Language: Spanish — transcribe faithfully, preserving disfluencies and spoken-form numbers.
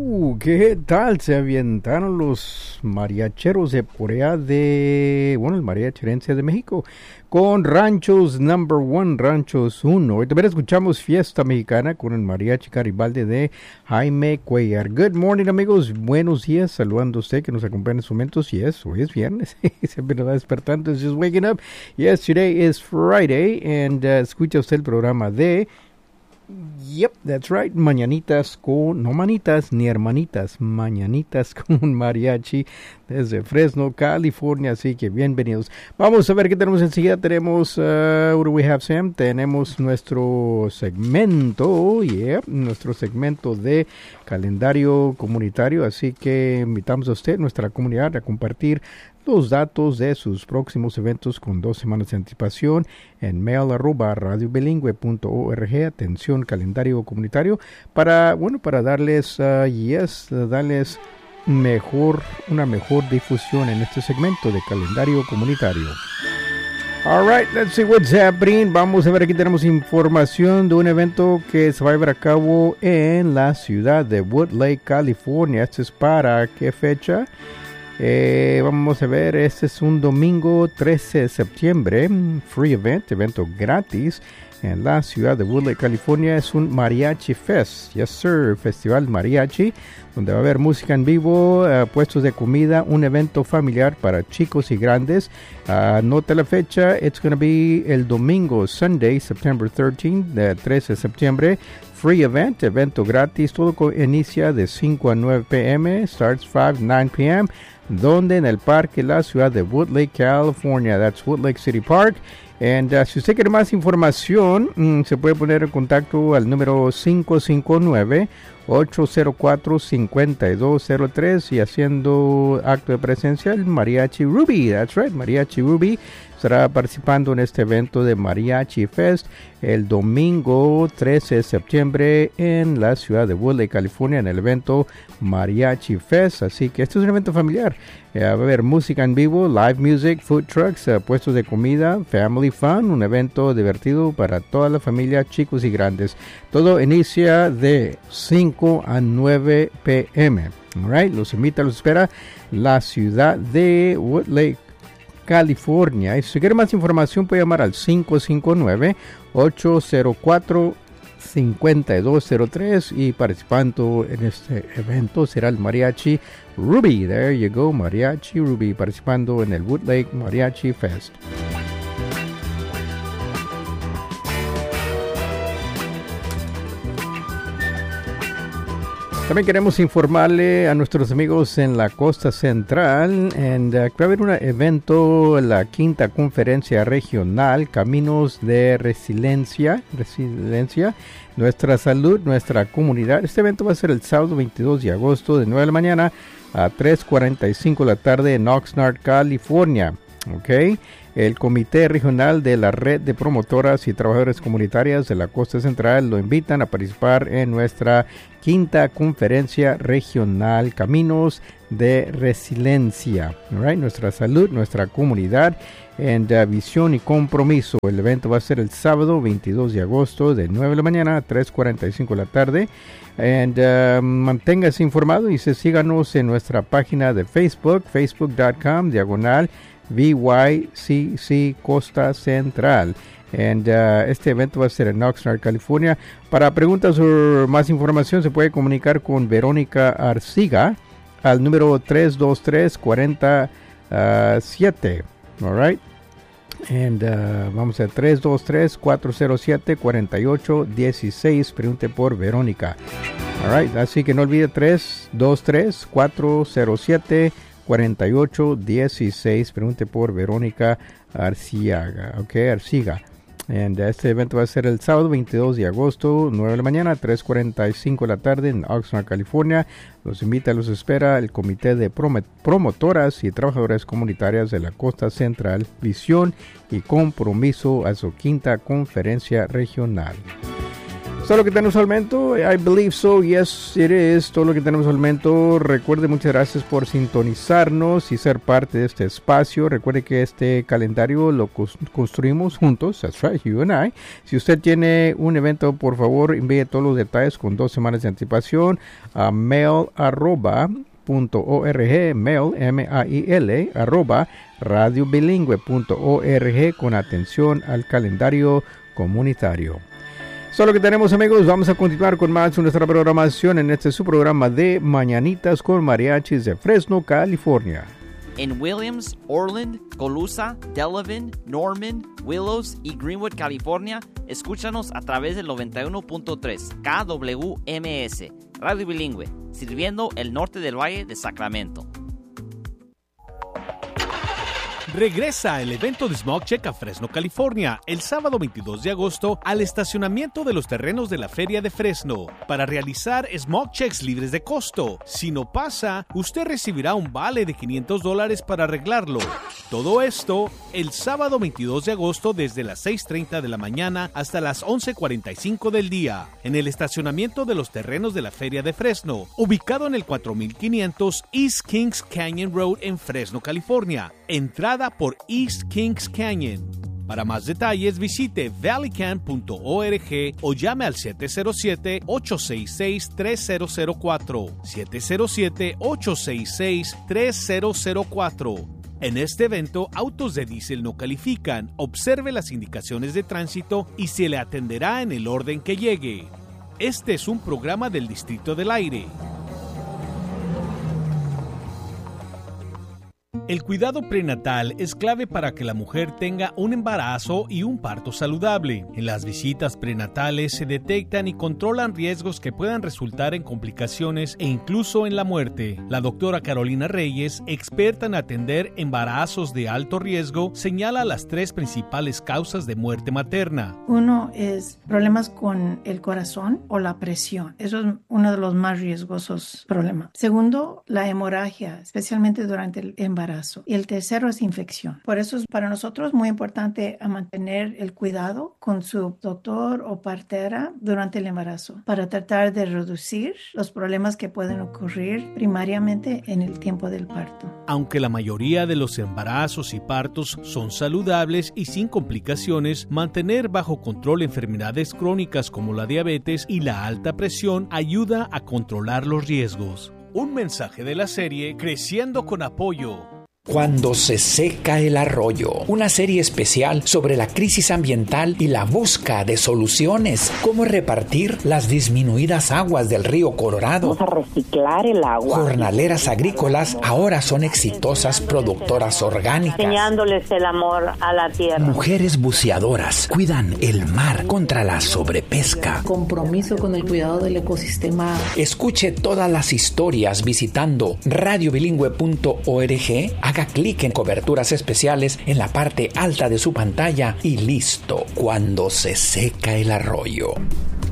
Uh, ¿qué tal? Se avientaron los mariacheros de por allá de, bueno, el mariacherense de México, con Ranchos Number One, Ranchos Uno. Y también escuchamos Fiesta Mexicana con el mariachi Garibaldi de Jaime Cuellar. Good morning, amigos. Buenos días. Saludando a usted que nos acompaña en estos momentos. Yes, hoy es viernes. Siempre nos va despertando. It's just waking up. Yes, today is Friday. And uh, escucha usted el programa de... Yep, that's right. Mañanitas con, no manitas ni hermanitas, mañanitas con mariachi desde Fresno, California. Así que bienvenidos. Vamos a ver qué tenemos enseguida. Tenemos, uh, what do we have, Sam? Tenemos nuestro segmento, yeah, nuestro segmento de calendario comunitario. Así que invitamos a usted, nuestra comunidad, a compartir los datos de sus próximos eventos con dos semanas de anticipación en mail arroba radiobilingüe punto org. Atención, calendario comunitario, para, bueno, para darles, uh, yes, darles mejor, una mejor difusión en este segmento de calendario comunitario. All right, let's see what's happening. Vamos a ver, aquí tenemos información de un evento que se va a llevar a cabo en la ciudad de Woodlake, California. Este es para ¿qué fecha? Eh, vamos a ver, este es un domingo trece de septiembre, free event, evento gratis en la ciudad de Woodlake, California. Es un Mariachi Fest, yes sir, Festival Mariachi, donde va a haber música en vivo, uh, puestos de comida, un evento familiar para chicos y grandes. Uh, nota la fecha, it's going to be el domingo, Sunday, September thirteenth, de trece de septiembre. Free event, evento gratis, todo co- inicia de cinco a nueve p.m., starts five to nine p.m., donde en el parque la ciudad de Woodlake, California. That's Woodlake City Park. And uh, si usted quiere más información, mm, se puede poner en contacto al número cinco cinco nueve, ocho cero cuatro, cinco dos cero tres y haciendo acto de presencia el Mariachi Ruby. That's right, Mariachi Ruby estará participando en este evento de Mariachi Fest el domingo trece de septiembre en la ciudad de Woodlake, California, en el evento Mariachi Fest. Así que este es un evento familiar. Eh, va a haber música en vivo, live music, food trucks, uh, puestos de comida, family fun, un evento divertido para toda la familia, chicos y grandes. Todo inicia de cinco a nueve p.m. All right, los invita, los espera la ciudad de Woodlake, California. Y si quiere más información puede llamar al cinco cinco nueve, ocho cero cuatro, cinco dos cero tres y participando en este evento será el Mariachi Ruby. There you go, Mariachi Ruby, participando en el Woodlake Mariachi Fest. También queremos informarle a nuestros amigos en la costa central and, uh, que va a haber un evento, la quinta conferencia regional Caminos de Resiliencia, Resiliencia, Nuestra Salud, Nuestra Comunidad. Este evento va a ser el sábado veintidós de agosto de nueve de la mañana a tres cuarenta y cinco de la tarde en Oxnard, California. Okay. El Comité Regional de la Red de Promotoras y Trabajadoras Comunitarias de la Costa Central lo invitan a participar en nuestra quinta conferencia regional Caminos de Resiliencia. All right. Nuestra salud, nuestra comunidad, en uh, visión y compromiso. El evento va a ser el sábado veintidós de agosto de nueve de la mañana a tres cuarenta y cinco de la tarde. And, uh, manténgase informado y se síganos en nuestra página de Facebook, facebook punto com diagonal V Y C C Costa Central. And, uh, este evento va a ser en Oxnard, California. Para preguntas o más información se puede comunicar con Verónica Arciga al número tres dos tres, cuatro cero siete. All right. And, uh, vamos a tres dos tres, cuatro cero siete, cuatro ocho uno seis. Pregunte por Verónica. All right. Así que no olvide tres dos tres, cuatro cero siete, cuatro ocho uno seis. Pregunte por Verónica Arciaga. Ok, Arciga. And este evento va a ser el sábado veintidós de agosto, nueve de la mañana, tres cuarenta y cinco de la tarde en Oxnard, California. Los invita, los espera el Comité de Prom- Promotoras y Trabajadoras Comunitarias de la Costa Central, visión y compromiso a su quinta conferencia regional. todo lo que tenemos al momento. I believe so, yes it is. Todo lo que tenemos al momento. Recuerde, muchas gracias por sintonizarnos y ser parte de este espacio. Recuerde que este calendario lo construimos juntos. That's right, you and I. Si usted tiene un evento, por favor, envíe todos los detalles con dos semanas de anticipación a mail arroba punto org, mail, M A I L, arroba radiobilingüe punto org, con atención al calendario comunitario. Eso es lo que tenemos, amigos. Vamos a continuar con más de nuestra programación en este su programa de Mañanitas con Mariachis de Fresno, California. En Williams, Orland, Colusa, Delavan, Norman, Willows y Greenwood, California, escúchanos a través del noventa y uno punto tres K W M S, Radio Bilingüe, sirviendo el norte del Valle de Sacramento. Regresa el evento de Smog Check a Fresno, California, el sábado veintidós de agosto al estacionamiento de los terrenos de la Feria de Fresno para realizar Smog Checks libres de costo. Si no pasa, usted recibirá un vale de quinientos dólares para arreglarlo. Todo esto el sábado veintidós de agosto desde las seis treinta de la mañana hasta las once cuarenta y cinco del día en el estacionamiento de los terrenos de la Feria de Fresno, ubicado en el cuatro mil quinientos East Kings Canyon Road en Fresno, California. Entrada por East Kings Canyon. Para más detalles visite valleycan punto org o llame al siete cero siete, ocho seis seis, tres cero cero cuatro, siete cero siete, ocho seis seis, tres cero cero cuatro. En este evento, autos de diésel no califican. Observe las indicaciones de tránsito y se le atenderá en el orden que llegue. Este es un programa del Distrito del Aire. El cuidado prenatal es clave para que la mujer tenga un embarazo y un parto saludable. En las visitas prenatales se detectan y controlan riesgos que puedan resultar en complicaciones e incluso en la muerte. La doctora Carolina Reyes, experta en atender embarazos de alto riesgo, señala las tres principales causas de muerte materna. Uno es problemas con el corazón o la presión. Eso es uno de los más riesgosos problemas. Segundo, la hemorragia, especialmente durante el embarazo. Y el tercero es infección. Por eso es para nosotros muy importante a mantener el cuidado con su doctor o partera durante el embarazo para tratar de reducir los problemas que pueden ocurrir primariamente en el tiempo del parto. Aunque la mayoría de los embarazos y partos son saludables y sin complicaciones, mantener bajo control enfermedades crónicas como la diabetes y la alta presión ayuda a controlar los riesgos. Un mensaje de la serie Creciendo con Apoyo. Cuando se seca el arroyo, una serie especial sobre la crisis ambiental y la búsqueda de soluciones. Cómo repartir las disminuidas aguas del río Colorado. Vamos a reciclar el agua. Jornaleras agrícolas ahora son exitosas productoras orgánicas. Enseñándoles el amor a la tierra. Mujeres buceadoras cuidan el mar contra la sobrepesca. Compromiso con el cuidado del ecosistema. Escuche todas las historias visitando radio bilingüe punto org. Haga clic en coberturas especiales en la parte alta de su pantalla y listo. Cuando se seca el arroyo.